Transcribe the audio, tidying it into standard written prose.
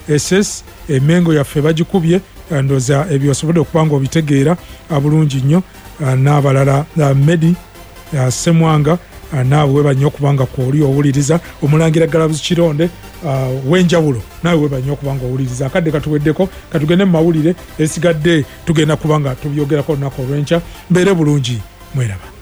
SS emengo yaffe bagikubye ndoza ebyo osobola okubanga obitegeera bulungi nnyo n'abalala Medi Semwanga naawe webanye okubanga kwoli owuliriza Omulangira Galabuzi Kironde wenjawulo naawe webanye okubanga owuliriza akadde katuweddeko katugende mu mawulire esigadde tugenda kubanga tubyogerako olunaku olw'enkya mbeere bulungi mweraba.